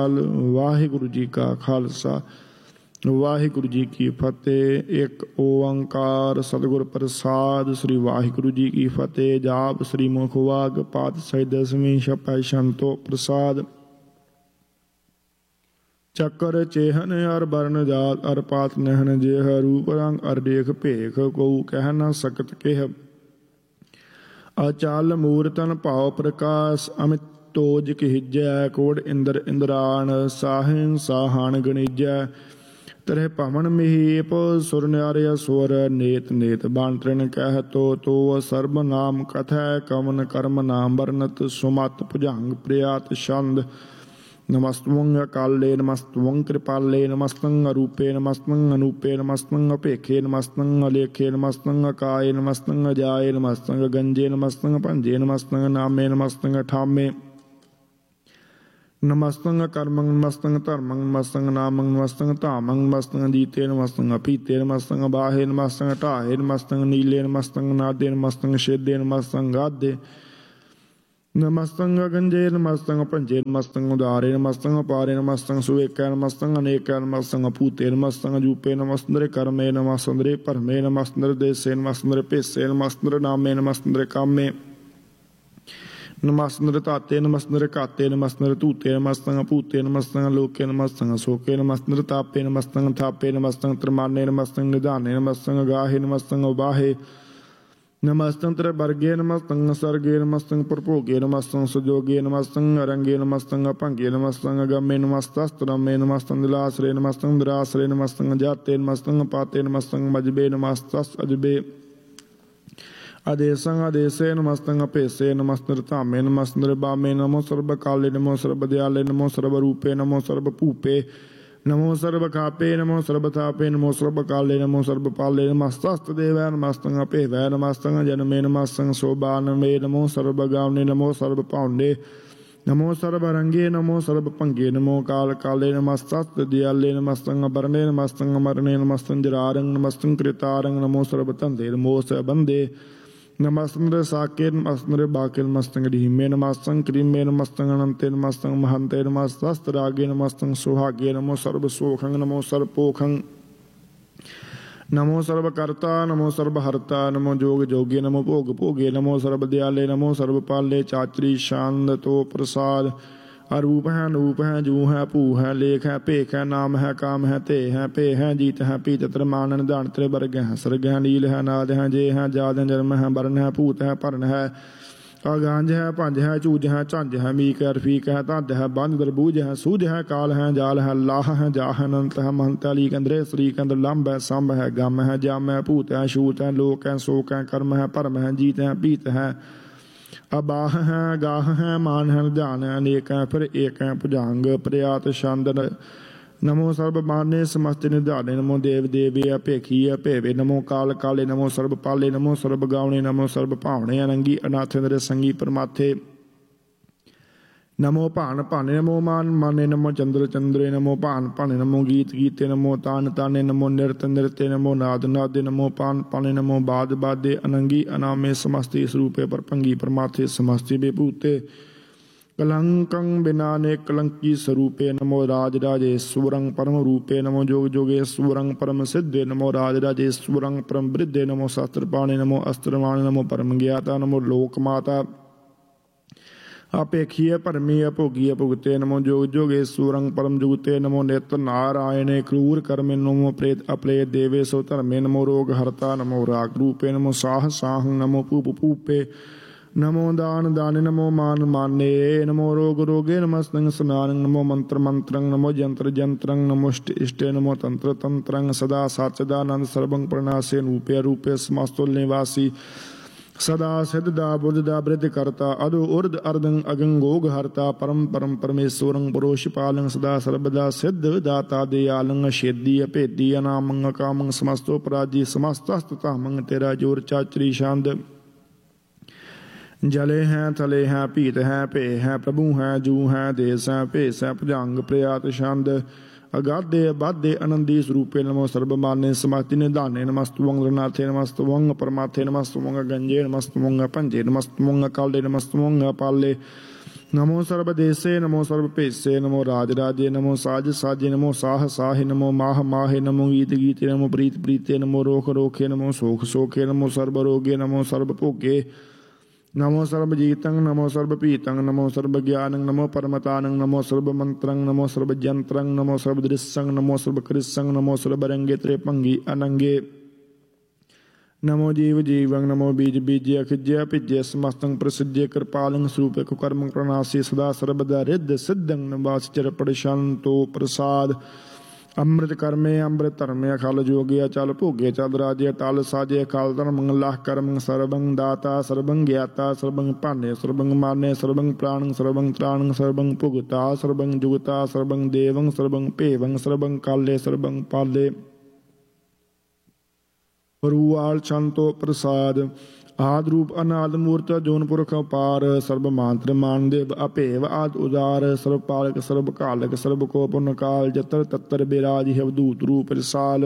ਅਕਾਲ। ਵਾਹਿਗੁਰੂ ਜੀ ਕਾ ਖਾਲਸਾ ਵਾਹਿਗੁਰੂ ਜੀ ਕੀ ਫਤਿਹ। ਇੱਕ ਓੰਕਾਰ ਸਤਿਗੁਰ ਪ੍ਰਸਾਦ। ਸ੍ਰੀ ਵਾਹਿਗੁਰੂ ਜੀ ਕੀ ਫਤਿਹ। ਜਾਪ ਸ੍ਰੀ ਮੁਖ ਵਾਗ ਪਾਤਸ਼ਾਹੀ ਦਸਵੀਂ ਛਪੈ ਸੰਤੋ ਪ੍ਰਸਾਦ। ਚੱਕਰ ਚੇਹਨ ਅਰ ਬਰਨ ਜਾਤ ਅਰ ਪਾਤ ਨਹਿਨ ਜੇਹ ਰੂਪ ਰੰਗ ਅਰ ਦੇਖ ਭੇਖ ਕਉ ਕਹਿ ਨ ਸਕਤ ਕਿਹ। ਅਚਲ ਮੂਰਤਨ ਭਾਉ ਪ੍ਰਕਾਸ਼ ਅਮਿਤ ਤੋਜ ਕਹਿਜੈ ਕੋੜ ਇੰਦਰ ਇੰਦਰਾਨ ਸਾਹਿਨ ਸਾਹਣ ਗਣੀਜੈ। ਤਰੇ ਭਵਨ ਮਹੀਪ ਸੁਰ ਨਿਆਰੇ ਸੁਰ ਨੇਤ ਨੇਤ ਬਾਣ ਤ੍ਰਿਣ ਕਹਿ ਤੋ ਸਰਬ ਨਾਮ ਕਥੈ ਕਵਨ ਕਰਮ ਨਾਮ ਵਰਨਤ ਸੁਮਤ ਭੁਜੰਗ ਪ੍ਰਿਆਤ ਛੰਦ। ਨਮਸਤਵੰ ਅਕਾਲੇ ਨਮਸਤਵੰ ਕਿਰਪਾਲੇ ਨਮਸਤੰ ਅਰੂਪੇ ਨਮਸਤੰ ਅਨੂਪੇ ਨਮਸਤੰ ਅਭੇਖੇ ਨਮਸਤੰ ਅਲੇਖੇ ਨਮਸਤੰ ਅਕਾਏ ਨਮਸਤੰ ਅਜਾਏ ਨਮਸਤੰ ਗੰਜੇ ਨਮਸਤੰ ਭੰਜੇ ਨਮਸਤੰ ਨਾਮੇ ਨਮਸਤੰ ਠਾਮੇ ਨਮਸਤੰ ਕਰਮੰ ਨਮਸਤੰ ਧਰਮੰ ਨਮਸਤੰ ਨਾਮੰ ਨਮਸਤੰ ਧਾਮੰ ਨਮਸਤੰ ਜੀਤੇ ਨਮਸਤੰ ਅਪੀਤੇ ਨਮਸਤੰ ਬਾਹੇ ਨਮਸਤੰ ਢਾਹੇ ਨਮਸਤੰ ਨੀਲੇ ਨਮਸਤੰ ਨਾਦੇ ਨਮਸਤੰ ਛੇਦੇ ਨਮਸਤੰ ਗਾਦੇ ਨਮਸਤੰ ਗੰਜੇ ਨਮਸਤੰ ਭੰਜੇ ਨਮਸਤੰ ਉਦਾਰੇ ਨਮਸਤੰ ਅਪਾਰੇ ਨਮਸਤੰ ਸੁਵੇਕੈ ਨਮਸਤੰ ਅਨੇਕੈ ਨਮਸਤੰ ਅਪੂਤੇ ਨਮਸਤੰ ਜੂਪੇ ਨਮਸਤੰਦਰੇ ਕਰਮੇ ਨਮਸਤੰਦਰੇ ਭਰਮੇ ਨਮਸਤੰਦਰ ਦੇਸੇ ਨਮਸਤੰਦਰ ਭੇਸੇ ਨਮਸਤੰਦਰ ਨਾਮੇ ਨਮਸਤੰਦਰ ਕਾਮੇ ਨਮਸਤੰਦਰ ਧਾਤੇ ਨਮਸਤੰਦਰ ਘਾਤੇ ਨਮਸਤੰਦਰ ਧੂਤੇ ਨਮਸਤੰ ਭੂਤੇ ਨਮਸਤੰ ਲੋਕੇ ਨਮਸਤੰ ਸੋਕੇ ਨਮਸਤੰਦਰ ਤਾਪੇ ਨਮਸਤੰ ਥਾਪੇ ਨਮਸਤੰ ਤਰਮਾਨੇ ਨਮਸਤੰ ਨਿਧਾਨੇ ਨਮਸਤੰ ਗਾਹੇ ਨਮਸਤੰ ਉਬਾਹੇ ਨਮਸਤੰ ਤ੍ਰ ਵਰਗੇ ਨਮਸਤੰ ਸਰਗੇ ਨਮਸਤੰ ਪ੍ਰਭੋਗੇ ਨਮਸਤੰ ਸੁਜੋਗੇ ਨਮਸਤੰ ਅਰੰਗੇ ਨਮਸਤੰ ਅਭੰਗੇ ਨਮਸਤੰ ਅਗਮੇ ਨਮਸਤਸਤਰਮੇ ਨਮਸਤੰ ਦਿਲਾਸਰੇ ਨਮਸਤੰ ਦਰਾਸਰੇ ਨਮਸਤੰ ਜਾਤੇ ਨਮਸਤੰ ਪਾਤੇ ਨਮਸਤੰ ਮਜਬੇ ਨਮਸਤਸ ਅਜਬੇ ਆਦੇਸੰ ਆਦੇਸੇ ਨਮਸਤੰ ਅਭੇਸੇ ਨਮਸਤੰਦਰ ਧਾਮੇ ਨਮਸਤੰਦਰ ਬਾਮੇ ਨਮੋ ਸਰਬ ਕਾਲੇ ਨਮੋ ਸਰਬ ਦਿਆਲੇ ਨਮੋ ਸਰਬ ਰੂਪੇ ਨਮੋ ਸਰਬ ਭੂਪੇ ਨਮੋ ਸਰਬ ਖਾਪੇ ਨਮੋ ਸਰਬ ਥਾਪੇ ਨਮੋ ਸਰਬ ਕਾਲੇ ਨਮੋ ਸਰਬ ਪਾਲੇ ਨਮਸਤਸਤ ਦੇਵੈ ਨਮਸਤੰ ਅਭੇਵੈ ਨਮਸਤੰ ਜਨਮੇ ਨਮਸਤੰ ਸੋਬਾਨਮੇ ਨਮੋ ਸਰਬ ਗਾਵਨੇ ਨਮੋ ਸਰਬ ਭਾਉਂਡੇ ਨਮੋ ਸਰਬ ਰੰਗੇ ਨਮੋ ਸਰਬ ਭੰਗੇ ਨਮੋ ਕਾਲ ਕਾਲੇ ਨਮਸਤਸਤ ਦਿਆਲੇ ਨਮਸਤੰ ਅਬਰਨੇ ਨਮਸਤੰ ਅਮਰਨੇ ਨਮਸਤੰ ਜਰਾਰੰ ਨਮਸਤੰ ਕ੍ਰਿਤਾਰੰ ਨਮੋ ਸਰਬ ਧੰਦੇ ਨਮੋ ਸਬੰਦੇ ਨਮਸਤੰਦਰ ਸਾਕੇ ਨਮਸਤੰਦਰ ਬਾਕੇ ਨਮਸਤੰ ਢੀਮੇ ਨਮਸਤੰ ਕ੍ਰੀਮੇ ਨਮਸਤੰ ਅਨੰਤੇ ਨਮਸਤੰ ਮਹੰਤੇ ਨਮਸਤਸਤ ਰਾਗੇ ਨਮਸਤੰ ਸੁਹਾਗੇ ਨਮੋ ਸਰਬ ਸੋਖੰ ਨਮੋ ਸਰਬ ਪੋਖੰ ਨਮੋ ਸਰਬ ਕਰਤਾ ਨਮੋ ਸਰਬ ਹਰਤਾ ਨਮੋ ਜੋਗ ਜੋਗੇ ਨਮੋ ਭੋਗ ਭੋਗੇ ਨਮੋ ਸਰਬ ਦਿਆਲੇ ਨਮੋ ਸਰਬ ਪਾਲੇ ਚਾਤਰੀ ਛੰਦ ਤੋ ਪ੍ਰਸਾਦ। ਅਰੂਪ ਹੈ ਨੂਪ ਹੈ ਜੂ ਹੈ ਭੂ ਹੈ ਲੇਖ ਹੈ ਭੇਖ ਹੈ ਨਾਮ ਹੈ ਕਾਮ ਹੈ ਤੇ ਹੈ ਭੇ ਹੈ ਜੀਤ ਹੈ ਪੀਤ ਤਰਮਾਨ ਨਿਧਾਨ ਤ੍ਰੇ ਵਰਗ ਹੈ ਸਰਗ ਹੈ ਨੀਲ ਹੈ ਨਾਦ ਹੈ ਜੇ ਹੈ ਜਾਦ ਹੈ ਜਨਮ ਹੈ ਬਰਨ ਹੈ ਭੂਤ ਹੈ ਭਰਨ ਹੈ ਅਗਾਂਜ ਹੈ ਭੰਜ ਹੈ ਝੂਜ ਹੈ ਝੰਜ ਹੈ ਮੀਕ ਹੈ ਰਫੀਕ ਹੈ ਧੰਦ ਹੈ ਬੰਦ ਦਰਬੂਜ ਹੈ ਸੂਝ ਹੈ ਕਾਲ ਹੈ ਜਾਲ ਹੈ ਲਾਹ ਹੈ ਜਾਹ ਹੈ ਅਨੰਤ ਹੈ ਮਹੰਤ ਅਲੀ ਕੰਦਰੇ ਸ੍ਰੀ ਕੰਦ ਲੰਬ ਹੈ ਸੰਭ ਹੈ ਗਮ ਹੈ ਜਮ ਹੈ ਭੂਤ ਹੈ ਛੂਤ ਹੈ ਲੋਕ ਹੈ ਸੋਕ ਹੈ ਕਰਮ ਹੈ ਭਰਮ ਹੈ ਜੀਤ ਹੈ ਪੀਤ ਹੈ ਅਬਾਹ ਹੈ ਗਾਹ ਹੈ ਮਾਨ ਹੈ ਧਿਆਨ ਹੈ ਅਨੇਕ ਹੈ ਫਿਰ ਏਕ ਹੈ ਭੁਜੰਗ ਪ੍ਰਿਆਤ ਛੰਦ ਨਮੋ ਸਰਬ ਮਾਨੇ ਸਮਸਤ ਨਿਧਾਨੇ ਨਮੋ ਦੇਵ ਦੇਵੀ ਅਭੇਖੀ ਅਭੇਵੇ ਨਮੋ ਕਾਲ ਕਾਲੇ ਨਮੋ ਸਰਬ ਪਾਲੇ ਨਮੋ ਸਰਬ ਗਾਵਣੇ ਨਮੋ ਸਰਬ ਭਾਵਣੇ ਅਨੰਗੀ ਅਨਾਥੇ ਨਰੇ ਸੰਗੀ ਪਰਮਾਥੇ ਨਮੋ ਭਾਨ ਭਾਨੇ ਨਮੋ ਮਾਨ ਮਾਨੇ ਨਮੋ ਚੰਦਰ ਚੰਦਰੇ ਨਮੋ ਭਾਨ ਭਾਨੇ ਨਮੋ ਗੀਤ ਗੀਤੇ ਨਮੋ ਤਾਨ ਤਾਨੇ ਨਮੋ ਨਿਰਤ ਨਿਰਤੇ ਨਮੋ ਨਾਦ ਨਾਦੇ ਨਮੋ ਪਾਨ ਪਾਨੇ ਨਮੋ ਬਾਦ ਬਾਦੇ ਅਨੰਗੀ ਅਨਾਮੇ ਸਮਸਤੀ ਸਰੂਪੇ ਪਰਪੰਗੀ ਪਰਮਾਥੇ ਸਮਸਤੀ ਵਿਭੂਤੇ ਕਲੰਕੰ ਬਿਨਾ ਨੇ ਕਲੰਕੀ ਸਰੂਪੇ ਨਮੋ ਰਾਜ ਰਾਜੇਸ਼ਵਰੰ ਪਰਮ ਰੂਪੇ ਨਮੋ ਜੋਗ ਜੋਗੇਸ਼ਵਰੰ ਪਰਮ ਸਿੱਧੇ ਨਮੋ ਰਾਜ ਰਾਜੇਸ਼ਵਰੰ ਪਰਮ ਬ੍ਰਿਧੇ ਨਮੋ ਸ਼ਾਸਤਰ ਪਾਣੇ ਨਮੋ ਅਸਤਰਵਾਣ ਨਮੋ ਪਰਮ ਗਿਆਤਾ ਨਮੋ ਲੋਕ ਮਾਤਾ ਅਪੇਖੀਏ ਭਰਮੀ ਅਭੋਗੀ ਅਭੁਗਤੇ ਨਮੋ ਜੋਗ ਜੋਗੇਸ਼ਵਰੰ ਪਰਮ ਜੁਗਤੇ ਨਮੋ ਨਿਤ ਨਾਰਾਇਣੇ ਕਰੂਰ ਕਰਮੇ ਨਮੋ ਪ੍ਰੇਤ ਅਪਲੇਤ ਦੇਵੇ ਸੋ ਧਰਮੇ ਨਮੋ ਰੋਗ ਹਰਤਾ ਨਮੋ ਰਾਗ ਰੂਪੇ ਨਮੋ ਸਾਹ ਸਾਹੰ ਨਮੋ ਭੂਪ ਭੂਪੇ ਨਮੋ ਦਾਨ ਦਾਨੇ ਨਮੋ ਮਾਨ ਮਾਨੇ ਨਮੋ ਰੋਗ ਰੋਗੇ ਨਮਸਤੰ ਸਨਾਨੰ ਨਮੋ ਮੰਤਰ ਮੰਤਰੰ ਨਮੋ ਜੰਤਰ ਜੰਤਰੰ ਨਮੋ ਇਸ਼ਟੇ ਨਮੋ ਤੰਤਰ ਤੰਤਰੰ ਸਦਾ ਸਚਦਾਨੰਦ ਸਰਬੰ ਪ੍ਰਣਾਸੇ ਰੂਪੇ ਰੂਪੇ ਸਮਸਤੁਲ ਨਿਵਾਸੀ ਸਦਾ ਸਿੱਧ ਦਾ ਬੁੱਧ ਦਾ ਬ੍ਰਿਧ ਕਰਤਾ ਅਦੋ ਉਰਦ ਅਰਦੰ ਅਗੰਗੋਗ ਹਰਤਾ ਪਰਮ ਪਰਮ ਪਰਮੇਸ਼ਵਰੰ ਪੁਰੋਸ਼ ਪਾਲੰ ਸਦਾ ਸਰਬਦਾ ਸਿੱਧ ਦਾਤਾ ਦਿਆਲੰ ਛੇਦੀ ਅਭੇਦੀ ਅਨਾਮੰ ਕਾਮੰ ਸਮਸਤੋ ਪਰਾਜੀ ਸਮਸਤਸਤ ਧਾਮੰ ਤੇਰਾ ਜੋਰ ਚਾਚਰੀ ਛੰਦ ਜਲੇ ਹੈ ਥਲੇ ਹੈ ਭੀਤ ਹੈ ਭੇ ਹੈ ਪ੍ਰਭੂ ਹੈ ਜੂ ਹੈ ਦੇਸ ਹੈ ਭੇਸ ਹੈ ਭੁਜੰਗ ਪ੍ਰਿਆਤ ਛੰਦ ਅਗਾਧੇ ਅਬਾਧੇ ਆਨੰਦੀ ਸਰੂਪੇ ਨਮੋ ਸਰਬ ਮਾਨੇ ਸਮਾਤੀ ਨਿਧਾਨੇ ਨਮਸਤਵੰਗ ਰਨਾਥੇ ਨਮਸਤਵੰਗ ਪਰਮਾਥੇ ਨਮਸਤਵੰਗ ਗੰਜੇ ਨਮਸਤਵੰਗ ਭੰਜੇ ਨਮਸਤਵੰਗ ਕਾਲੇ ਨਮਸਤਵੰਗ ਪਾਲੇ नमो सर्वदेशे नमो सर्वपेशे नमो राजराजे नमो साज साजे नमो साह साहे नमो माह माहे नमो गीत गीते नमो प्रीत प्रीते नमो रोख रोखे नमो सोख सोखे नमो सर्वरोगे नमो सर्वभोगे नमो सर्वजीतं नमो सर्वपीतं नमो सर्वज्ञानं नमो परमतानं नमो सर्वमन्त्रं नमो सर्वयन्त्रं नमो सर्वदृश्यं नमो सर्वकृत्सं नमो सर्वरंगे त्रिपंगी अनंगे नमो जीव जीवं नमो बीज बीज्य अखिज्य पिज्य समस्तं प्रसिद्ध कृपालं स्वरूप कुकर्म प्रणासी सदा सर्वदा रिद्ध सिद्धं नवासचर प्रशांतो प्रसाद अमृत कर्मे अमृत धर्मे अखल जोगे अचल भोगे चल राजे तल साजे अकाल धर्म लाह कर्म सर्वं दाता सर्वं ज्ञाता सर्वं भाने सर्वं माने सर्वं प्राणं सर्वं त्राणं सर्वं भुगता सर्वं जुगता सर्वं देवं सर्वं भेवं सर्वं काले सर्वं पाले परुआल शांतो प्रसाद आद रूप अनाद मूर्त जोन पुरख अपार सर्व मांत्र मानदेव अपेव आद उदार सर्व पालक सर्व कालक सर्व को पुन काल जतर तत्तर बिराज अवधूत रूप रसाल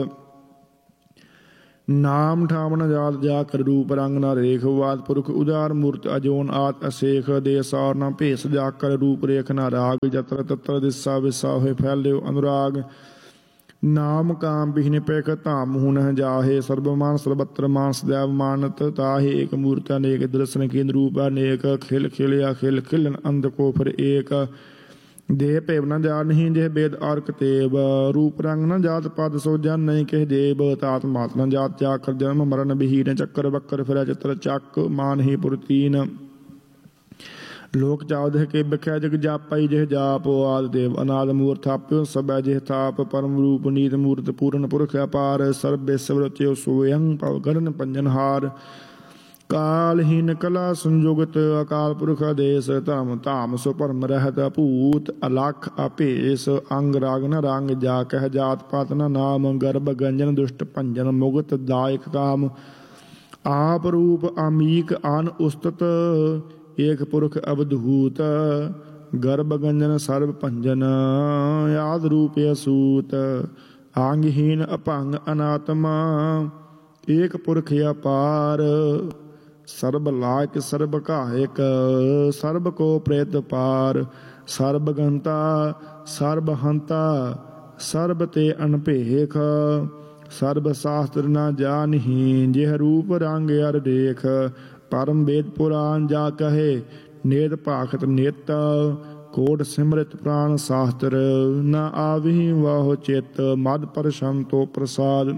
नाम ठाम न जात जाकर रूप रंग न रेख वाद पुरख उदार मूर्त अजोन आत असेख देसार न भेस जाकर रूप रेख न राग जतर तत्र दिशा विसा हुए फैल्यो अनुराग नाम काम बिहन पैख धाम हुन जाहे सर्वमान सर्वत्र मान सदैव मानत ताहे एक मूर्त अनेक दर्शन केंद्र रूप अनेक खिल खिलया खिल खिलन अंध को फिर एक देह पेव न जा नहीं जह वेद अर्क तेव रूप रंग न जात पद सो जन नहीं कह देव तात मात न जात जाकर जन्म मरण बिहीन चक्कर बक्कर फिर चित्र चक मान ही पुरतीन लोक चावदह के बख्या जग जापाई जह जाप आद देव अनाद मूर्त थाप्यो सब जह थाप परम रूप नीत मूर्त पूर्ण पुरख अपार सर्व स्वरत्यो स्वयं पवगन पंजनहार कालहीन कला संजोगत अकाल पुरख आदेश धर्म धाम सो परम रहत अपूत अलख अपेस अंग राग न रांग जा कह जात पात न नाम गर्भ गंजन दुष्ट भंजन मुगत दायक काम आप रूप अमीक आन उस्तत एक पुरख अवधूत गर्भ गंजन सर्व भंजन याद रूप असूत आंगहीन अपंग अनात्मा एक पुरख अपार सर्ब लायक सर्ब कायक सर्ब को प्रेत पार सर्ब गंता सर्ब हंता सर्ब ते अनभेख सर्ब शास्त्र न जानिहि जेह रूप रंग अर देख परम वेद पुराण जा कहे नेत भाखत नेत कोट सिमृत प्राण शास्त्र न आविहि वाहो चित मद पर संतो प्रसाद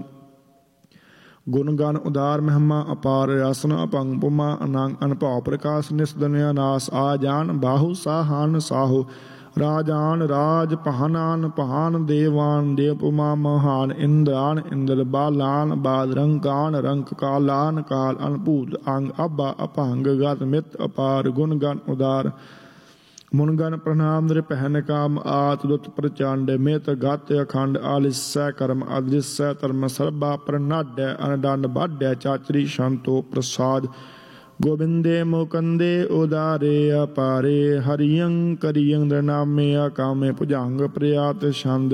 गुण गान उदार महिमा अपार आसन अपंग पुमा अनंग अनभाव प्रकाश निस्दन्य नाश आजान बाहु साहान साहु राजान राज पहानान पहान देवान देवपुमा महान इंद्रान इंद्र बालान बाल रंकान रंक कालान काल अनभूत अंग अब्बा अपंग गत मित अपार गुण गण उदार मुनगन प्रणाम निरपहन काम आत दुत प्रचंड मित गत अखंड आलिस्सै कर्म अदृश्य धर्म सर्बा प्रनाड्य अनडंड बाड्य चाचरी शांतो प्रसाद गोविंदे मुकंदे उदारे अपारे हरियं करियं नामे अकामे भुजंग प्रयात छंद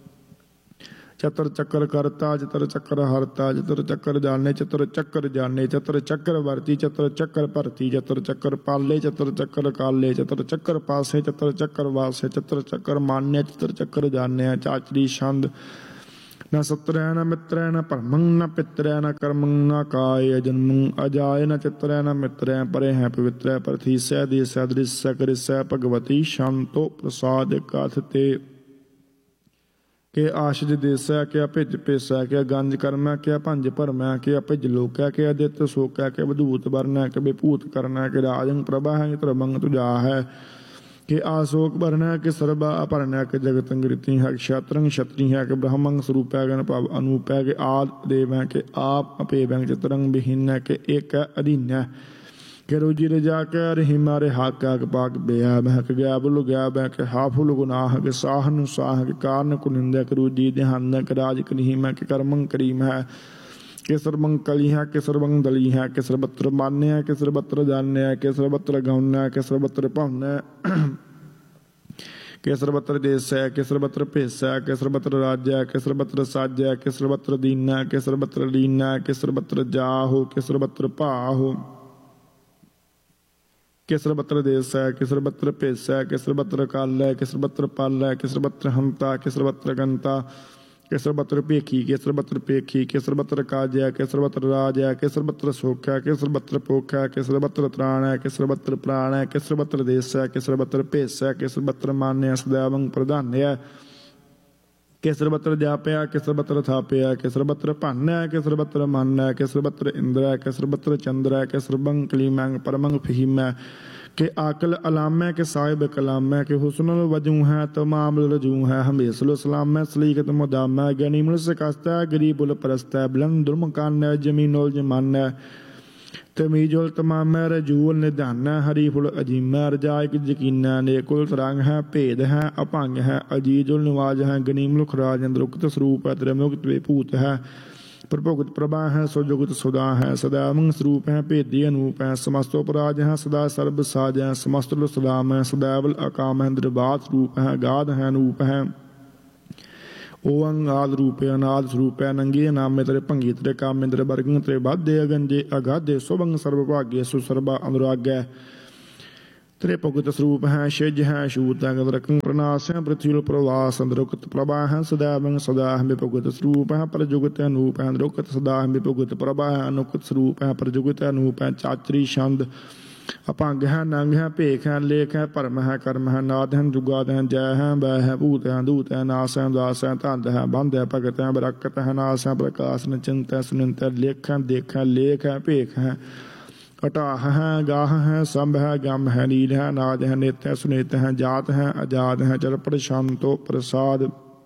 चतर चक्कर करता चतर चक्कर हरता चतर चक्कर जाने चतर चक्कर जाने चतर चक्कर वर्ती चतर चक्कर भरती चतर चक्कर पाले चतर चक्कर काले चतर चक्कर पासे चतर चक्कर वासे चतर चक्कर मान्य चतर चक्कर जाने चाचरी छंद न सत्र न मित्र न परमं न पित्र न कर्मं न काय जन्मं अजाय न चित्र न मित्र परे हैं पवित्र प्रथि सै देश दृश्य कृष्य भगवती शांतो प्रसाद कथते के आशिष देसै क्या भिज पेसै क्या गंज कर्मै क्या भंज भरमै क्या भिज लोकै क्या अदित सोकै क्या वधूत वरनै क्या विभूत करनै कि राजं प्रभा है त्रभंग तुझा है कि आशोक भरना कि सर्वा अपरण है कि जगत कृति है क्षत्रंग क्षत्रि है कि ब्रह्मंग स्वरूप है गण भाव अनूप है कि आद देव है कि आप अपेव है चित्रंग विहीन है कि एक है अधीन है कि रोजी रजा के रहीमा हाक है कि पाक बेहब है कि गैबुल गैब है कि हाफुल गुनाह है कि साहन साह कि कारण कुनिंद है कि रोजी ध्यान है कि राज करीम है कि कर्मंग करीम है कि सर्वं कली है कि सर्वं दली है कि सर्वत्र मान्य है कि सर्वत्र जान्य है कि सर्वत्र गौन्य है कि सर्वत्र पौन्य है कि सर्वत्र देश है कि सर्वत्र भेष है कि सर्वत्र राज्य है कि सर्वत्र साज्य है कि सर्वत्र दीन है कि सर्वत्र लीन है कि सर्वत्र जाहो कि सर्वत्र पाहो ਕਿਸਰ ਬੱਤਰ ਦੇਸ ਹੈ, ਕਿਸਰ ਬੱਤਰ ਭੇਸ ਹੈ, ਕਿਸਰ ਬੱਤਰ ਕਾਲ ਹੈ, ਕਿਸਰ ਬੱਤਰ ਪਲ ਹੈ, ਕਿਸਰ ਬੱਤਰ ਹੰਤਾ, ਕਿਸਰ ਬੱਤਰ ਗੰਤਾ, ਕਿਸਰ ਬੱਤਰ ਭੇਖੀ, ਕਿਸਰ ਬੱਤਰ ਪੇਖੀ, ਕਿਸਰ ਬੱਤਰ ਕਾਜ ਹੈ, ਕਿਸਰ ਬੱਤਰ ਰਾਜ ਹੈ, ਕਿਸਰ ਬੱਤਰ ਸੁਖ ਹੈ, ਕਿਸਰ ਬੱਤਰ ਭੁੱਖ ਹੈ, ਕਿਸਰ ਬੱਤਰ ਤ੍ਰਾਣ ਹੈ, ਕਿਸਰ ਬੱਤਰ ਪ੍ਰਾਣ ਹੈ, ਕਿਸਰ ਬੱਤਰ ਦੇਸ ਹੈ, ਕਿਸਰ ਬੱਤਰ ਭੇਸ ਹੈ, ਕਿਸਰ ਬੱਤਰ ਮਾਨਿਆ ਸदैवं ਪ੍ਰਧਾਨਿਆ, ਕਿਸਰ ਬੱਤਰ ਜਾਪਿਆ, ਕਿਸਰ ਬੱਤਰ ਥਾਪਿਆ, ਕਿਸਰ ਬੱਤਰ ਭੰਨ ਹੈ, ਕਿਸਰ ਬੱਤਰ ਮਨ ਹੈ, ਕਿਸਰ ਬੱਤਰ ਇੰਦਰ ਹੈ, ਕਿਸਰ ਬੱਤਰ ਚੰਦਰ ਹੈ, ਕਿਸਰ ਬੰਗ ਕਲੀਮੰਗ ਪਰਮੰਗ ਫਹੀਮ ਹੈ, कि आकल अलाम है, कि साहिब कलाम है, कि हुस्नुल वजू है, तमाम रजू है, हमेशुल सलाम है, सलीकत मुदाम है, गनीमुल शिकस्त है, गरीबुल परस्त है, बुलंद दुर्मकान है, जमीनुल जमान है, तमीजुल तमाम है, रजूल निधान है, हरीफुल अजीम है, रजाइक यकीन है, नेकुल तरंग है, भेद है, अपंग है, अजीजुल निवाज है, गनीमुल खराज है, द्रुक्त स्वरूप है, त्रिमुक्त विभूत है, प्रभुगत प्रभा है, सुजुगत सुदा है, सदैवं स्वरूप है, भेदी अनूप है, समस्तोपराज है, सदा सर्ब साज है, समस्तुल सलाम है, सदैवल अकाम है, निर्बाध रूप है, गाध है, अनूप है, ओंग आद रूप है, अनाद स्वरूप है, नंगी नामे तेरे भंगी तेरे कामे तेरे बरगं तेरे बाधे अगंजे अगाधे सुभंग सर्वभाग्य सुसर्बा अनुराग है, तेरे भुगत स्वरूप है, शिज है, शूत है, गदरकं प्रनाश है, पृथ्वी प्रवास अंदरुकत प्रभा है, सदैवं सदा है, विभुगत स्वरूप है, प्रजुगत अनूप है, अंदरुकत सदा है, विभुगत प्रभा है, अनुकत स्वरूप है, प्रजुगत अनूप है, चाचरी छंद अपंग है, नंग है, भेख है, लेख है, भरम है, कर्म है, नाद है, जुगाद है, जय है, वह है, भूत है, दूत है, नाश है, दास है, धंध है, बंध है, भगत है, बरकत है, नाश है, प्रकाश निचिंत है, सुनिंत है, लेख है, देख है, लेख है, भेख है, अटाह है, गाह है, संभ है, गम है, नील है, नाद है, नित है, सुनित है, जात है, आजाद है, चरपट शांतो प्रसाद,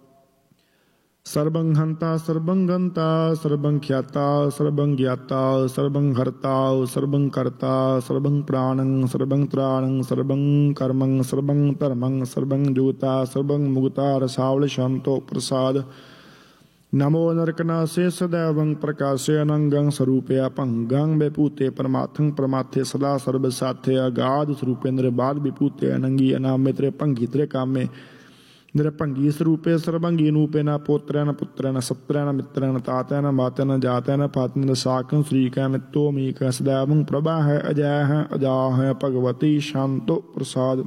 सर्वं हंता सर्वं गंता सर्वं ख्याता सर्वं ज्ञाता सर्वं हर्ता सर्वं कर्ता सर्वं प्राणं सर्वं त्राणं सर्वं कर्मं सर्वं धर्मं सर्वं जुगता सर्वं मुगता रसावल शांतो प्रसाद, नमो नरकनासे सदैवं प्रकाशे अनंगं स्वरूपया भंगं विभूते परमार्थं परमाथे सदा सर्व साथे अगाध स्वरूपे निर्बाध विभूते अनंगी अनामे तेरे भंगी तेरे कामे निरभंगी स्वरूपे सर्वंगी नूपे न पोत्र न पुत्र न सत्र न मित्र न तात न मात न जात न पात न साकं श्रीक मित्तो मीक सदैवं प्रभा है, अजय है, अजा है, भगवती शांतो प्रसाद,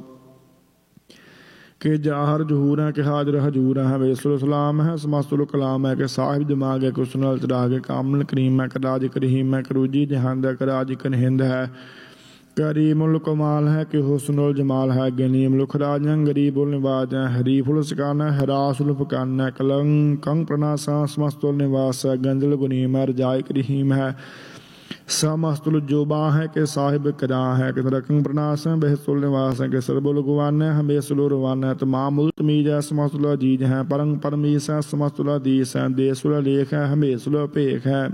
के जाहर जहूर है, के हाजर हजूर है, वेसुल सलाम है, समस्तुल कलाम है, के साहिब दिमाग है, कुसनल चराग है, कामल करीम है, कराज करीम है, करूजी जहांद है, कराज कनहिंद है, करीमुल कमाल है, कि हुस्नुल जमाल है, गनीमुल खराज है, गरीबुल निवाज है, हरीफुल सिकान है, हरासुल फकान है, कलंकं प्रनासा समस्तुल निवास है, गंजल गुनीम है, रजाई करीम है, समस्तुल जोबा है, के साहिब करा है, कि तरकं प्रनाश है, बेहसुल निवास है, कि सरबुल गुवान है, हमेशुल रुवान है, तमामुल तमीज है, समस्तुल अजीज है, परंग परमीस है, समस्तुल अदीस है, देसुल लेख है, हमेशुल भेख है,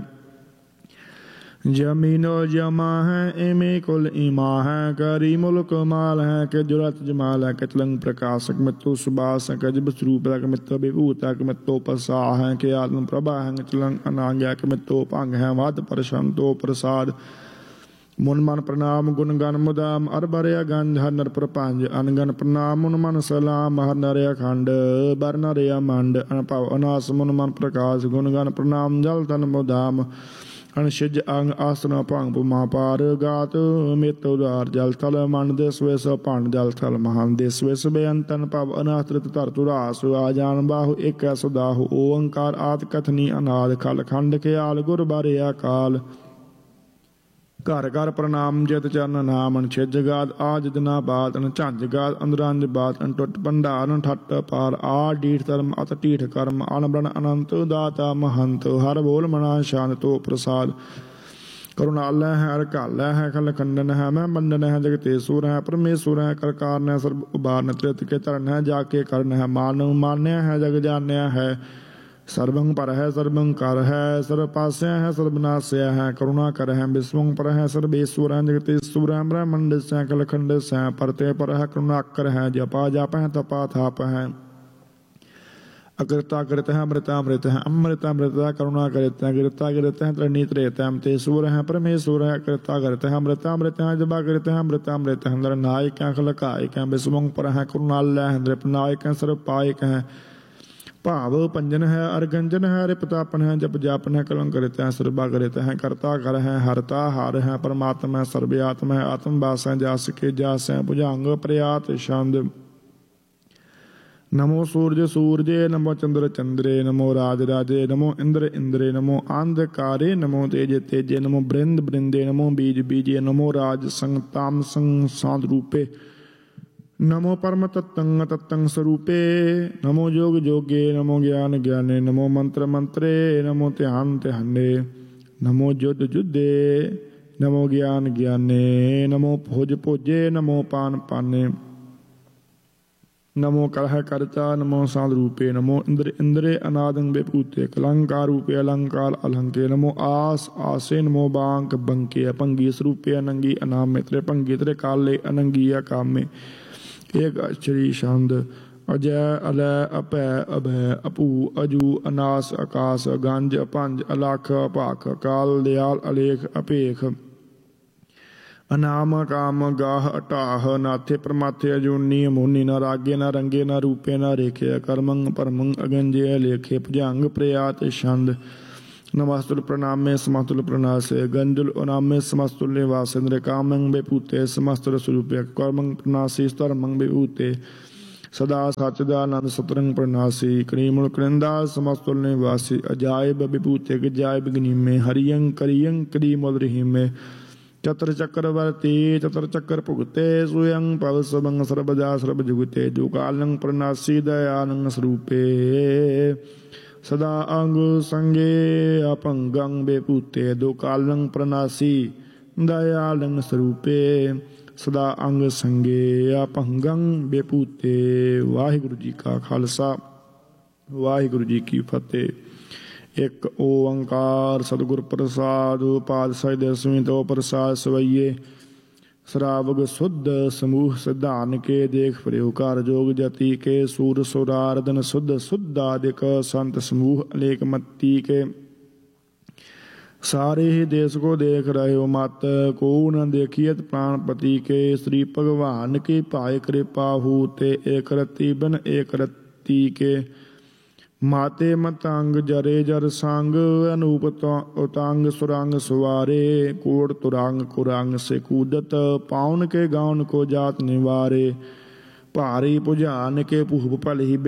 जमीनो जमा है, एमे कुल ईमा है, करीमुल कमाल है, के जुरत जमाल है, के तलंग प्रकाशक मित्तो सुबास है, के जब स्वरूप है, के मित्तो विभूत है, के मित्तो पसा है, के आत्म प्रभा है, के तलंग अनांग है, के मित्तो भंग है, वाद परशंतो प्रसाद, मुन मन प्रणाम गुण गण मुदाम अरबरया गंज हर नर प्रपंज अनगन प्रणाम मुन मन सलाम हर नरया खंड बर नरया मंड अनपव अनास मुन मन प्रकाश गुण गण प्रणाम जल तन मुदाम अनशिज अंग आसन भंग महापार गात मित उदार जल थल मन देश वेश भंड जल थल महान देश वेश बेअंतन पव अनात्रित धरतु रास आजान बाहु एक सुदाहु ओंकार आत कथनी अनाद खल खंड के आल गुर बारे अकाल घर घर प्रणाम जित चरण नाम छिज गाद आज दिना बात झंझ गाद अंदरंज बात टुट भंडार ठट पार आ डीठ धर्म अत टीठ कर्म अनबन अनंत दाता महंत हर बोल मना शांत तो प्रसाद करुणाल है रकाल है खल खंडन है मैं बंधन है जगतेश्वर है परमेश्वर है करकार है सर्व उबार त्रित के तरण है जाके कर्ण है मानव मान्य है जग जान्य है सर्वं पर है सर्वं कर है सर्व पास्य है सर्वनाश्य है करुणा कर है विश्वं पर है सर्वेश्वर है जगतेश्वर है ब्रह्मंड से कलखंड से परते पर है करुणाकर है जपा जाप है तपा थाप है अकृता कृत है अमृतामृत है अमृतामृता करुणा कृत है गिरता गिरत है त्रिणी त्रेत है तेश्वर है परमेश्वर है कृता कृत है अमृतामृत है जबा कृत है अमृतामृत है नरनायक है खलकायक है विश्वं पर है करुणालय है नृपनायक है सर्वपायक है भाव पंजन है अरगंजन है रिपतापन है जप जापन है कलंक रित है सरबा गरित है करता कर है हरता हार है परमात्मा है सर्वयात्मा है आत्मवास है जास के जास है भुजंग प्रयात छंद नमो सूर्य सूर्ये नमो चंद्र चंद्रे नमो राज राजे नमो इंद्र इंद्रे नमो अंधकारे नमो तेज तेजे नमो बृंद बृंदे नमो बीज बीजे नमो राज संग ताम संग सांद रूपे नमो परम तत्तं तत्तं स्वरूपे नमो योग जोगे नमो ज्ञान ज्ञाने नमो मंत्र मंत्रे नमो ध्यान ध्याने नमो युद्ध युद्धे नमो ज्ञान ज्ञाने नमो भोज भोजे नमो पान पाने नमो कलह कर्ता नमो साध रूपे नमो इंद्र इंद्रे अनादं विभूते कलंकार रूपे अलंकार अलंके नमो आस आसे नमो बांक बंके अपंगी स्वरूपे अनंगी अनामित्रे पंगी त्रे काले अनंगी कामे एक अक्षरी छंद अजय अलय अपै अभय अपू अजू अनास आकाश गंज पंज अलख अपाख अकाल दयाल अलेख अपेख अनाम काम गाह अटाह नाथे प्रमाथे अजूनी अमोनी न रागे न रंगे न रूपे न रेखे कर्मंग परमंग अगंजे लेखे भुजंग प्रयात छंद नमस्तुल प्रणामे समस्तुल प्रणासे गंजुल अनामे समस्तुल निवास इंद्र कामंग बेपूते समस्तुल स्वरूपे कर्मंग प्रणासी स्तरमंग बेपूते सदा सचिदानंद सतरंग प्रणासी करीमुल कृंदा समस्तुल निवासी अजायब विभूते गजायब गनी में हरियं करियं करीमुल रहीम में चतर चक्रवर्ती चतर चक्र भुगते स्वयं पव सबंग सर्वजा सर्व जुगते दुकालंग प्रणासी दयानंग स्वरूपे सदा अंग संगे अपंगं बेपूते दो कालंग प्रणासी दयालंग स्वरूपे सदा अंग संगे अपंगं बेपूते। वाहिगुरु जी का खालसा वाहिगुरु जी की फतेह। एक ओंकार सतगुर प्रसाद पातशाही दसवीं तो प्रसाद सवैये श्रावग शुद्ध समूह सिद्धान के देख प्रयोग कार जोग जति के सूर सुरारदन शुद्ध शुद्धादिक संत समूह अनेक मत्ती के सारे ही देश को देख रहे हो मत को न देखियत प्राणपति के श्री भगवान की पाए कृपा होते एक रत्ती बन एक रत्ती के माते मतंग जरे जर संग अनूप उतांग सुरंग सुवारे कोट तुरंग कुरंग से कूदत पाउन के गाउन को जात निवारे भारी भुजान के पुह पल ही